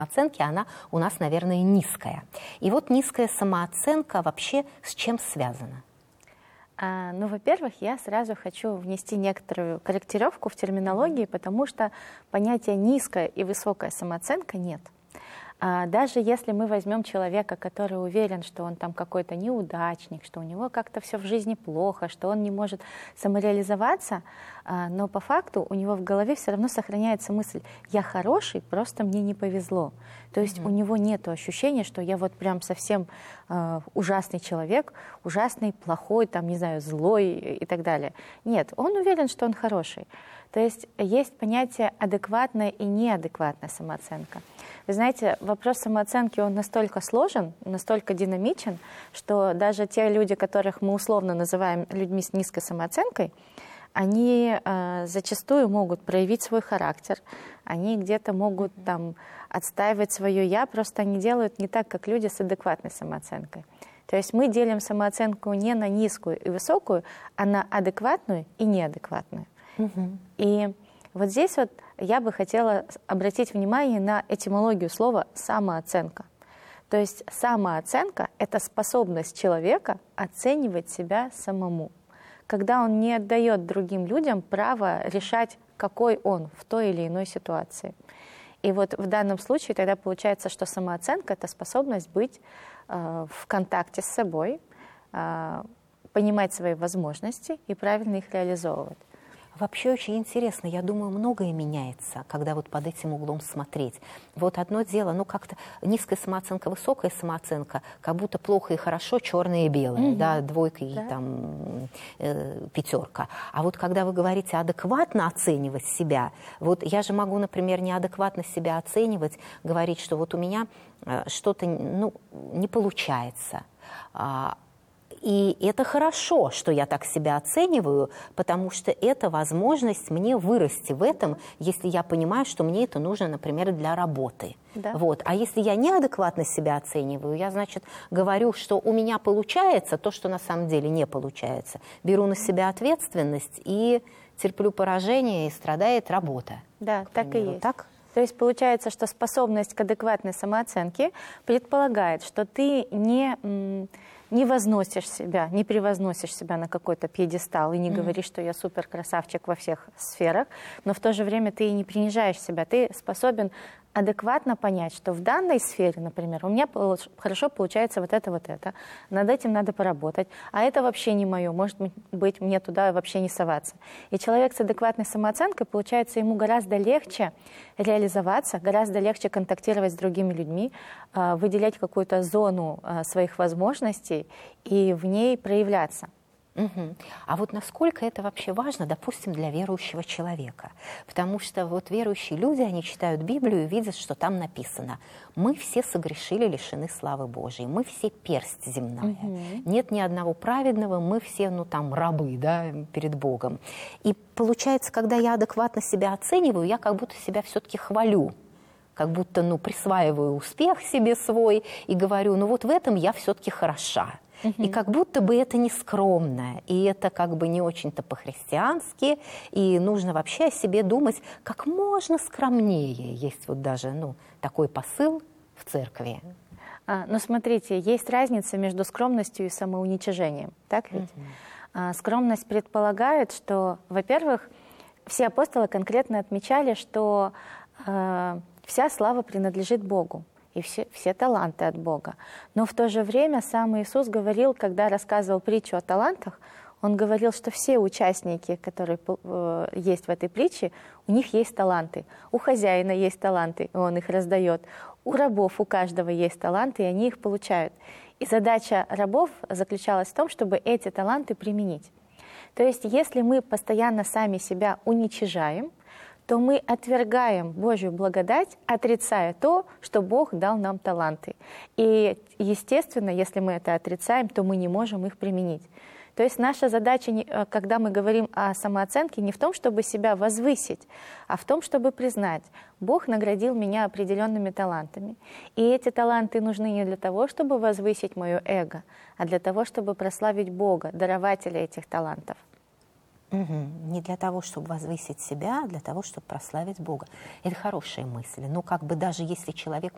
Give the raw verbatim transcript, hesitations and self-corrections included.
Оценки, она у нас, наверное, низкая. И вот низкая самооценка вообще с чем связана? А, ну, во-первых, я сразу хочу внести некоторую корректировку в терминологии, потому что понятия низкая и высокая самооценка нет. А даже если мы возьмем человека, который уверен, что он там какой-то неудачник, что у него как-то все в жизни плохо, что он не может самореализоваться, а, но по факту у него в голове все равно сохраняется мысль: я хороший, просто мне не повезло. То есть mm-hmm. у него нет ощущения, что я вот прям совсем э, ужасный человек, ужасный, плохой, там, не знаю, злой и так далее. Нет, он уверен, что он хороший. То есть есть понятие адекватная и неадекватная самооценка. Вы знаете, вопрос самооценки, он настолько сложен, настолько динамичен, что даже те люди, которых мы условно называем людьми с низкой самооценкой, они э, зачастую могут проявить свой характер, они где-то могут там отстаивать свое «я», просто они делают не так, как люди с адекватной самооценкой. То есть мы делим самооценку не на низкую и высокую, а на адекватную и неадекватную. Угу. И вот здесь вот я бы хотела обратить внимание на этимологию слова «самооценка». То есть самооценка – это способность человека оценивать себя самому, когда он не отдает другим людям право решать, какой он в той или иной ситуации. И вот в данном случае тогда получается, что самооценка – это способность быть э, в контакте с собой, э, понимать свои возможности и правильно их реализовывать. Вообще очень интересно, я думаю, многое меняется, когда вот под этим углом смотреть. Вот одно дело, ну как-то низкая самооценка, высокая самооценка, как будто плохо и хорошо, черное и белое, mm-hmm. да, двойка и да. там э, пятерка. А вот когда вы говорите адекватно оценивать себя, вот я же могу, например, неадекватно себя оценивать, говорить, что вот у меня э, что-то ну, не получается. И это хорошо, что я так себя оцениваю, потому что это возможность мне вырасти в этом, если я понимаю, что мне это нужно, например, для работы. Да. Вот. А если я неадекватно себя оцениваю, я, значит, говорю, что у меня получается то, что на самом деле не получается. Беру на себя ответственность и терплю поражение, и страдает работа. Да, так и есть. Так? То есть получается, что способность к адекватной самооценке предполагает, что ты не... не возносишь себя, не превозносишь себя на какой-то пьедестал и не mm-hmm. говоришь, что я супер красавчик во всех сферах, но в то же время ты и не принижаешь себя, ты способен адекватно понять, что в данной сфере, например, у меня хорошо получается вот это, вот это, над этим надо поработать, а это вообще не мое, может быть, мне туда вообще не соваться. И человек с адекватной самооценкой, получается, ему гораздо легче реализоваться, гораздо легче контактировать с другими людьми, выделять какую-то зону своих возможностей и в ней проявляться. Угу. А вот насколько это вообще важно, допустим, для верующего человека? Потому что вот верующие люди, они читают Библию и видят, что там написано: мы все согрешили, лишены славы Божией, мы все персть земная, угу. нет ни одного праведного, мы все, ну там, рабы, да, перед Богом. И получается, когда я адекватно себя оцениваю, я как будто себя все-таки хвалю, как будто, ну, присваиваю успех себе свой и говорю, ну вот в этом я все-таки хороша. И как будто бы это не скромно, и это как бы не очень-то по-христиански, и нужно вообще о себе думать как можно скромнее. Есть вот даже ну, такой посыл в церкви. А, ну, смотрите, есть разница между скромностью и самоуничижением, так ведь? Mm-hmm. А, скромность предполагает, что, во-первых, все апостолы конкретно отмечали, что а, вся слава принадлежит Богу. И все, все таланты от Бога. Но в то же время сам Иисус говорил, когда рассказывал притчу о талантах, Он говорил, что все участники, которые э, есть в этой притче, у них есть таланты. У хозяина есть таланты, и он их раздает. У рабов у каждого есть таланты, и они их получают. И задача рабов заключалась в том, чтобы эти таланты применить. То есть если мы постоянно сами себя уничижаем, то мы отвергаем Божью благодать, отрицая то, что Бог дал нам таланты. И, естественно, если мы это отрицаем, то мы не можем их применить. То есть наша задача, когда мы говорим о самооценке, не в том, чтобы себя возвысить, а в том, чтобы признать: Бог наградил меня определенными талантами. И эти таланты нужны не для того, чтобы возвысить мое эго, а для того, чтобы прославить Бога, дарователя этих талантов. Угу. Не для того, чтобы возвысить себя, а для того, чтобы прославить Бога. Это хорошая мысль. Но как бы даже если человек